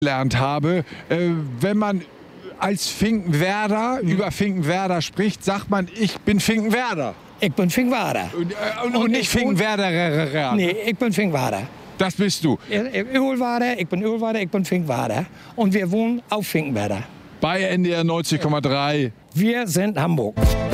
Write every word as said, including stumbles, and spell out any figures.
gelernt habe, äh, wenn man als Finkenwerder Mhm. über Finkenwerder spricht, sagt man, ich bin Finkenwerder. Ich bin Finkenwerder. Und, äh, und, und Und nicht ich- Finkenwerder. Nee, ich bin Finkenwerder. Das bist du. Ölwerder, ich bin Ölwerder, ich bin Finkenwerder. Und wir wohnen auf Finkenwerder. Bei N D R neunzig Komma drei. Wir sind Hamburg.